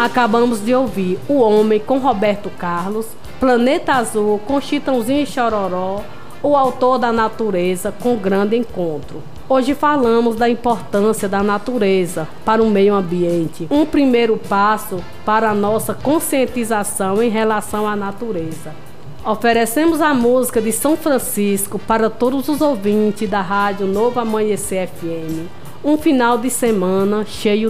Acabamos de ouvir O Homem com Roberto Carlos, Planeta Azul com Chitãozinho e Chororó, O Autor da Natureza com Grande Encontro. Hoje falamos da importância da natureza para o meio ambiente, um primeiro passo para a nossa conscientização em relação à natureza. Oferecemos a música de São Francisco para todos os ouvintes da Rádio Novo Amanhecer FM. Um final de semana cheio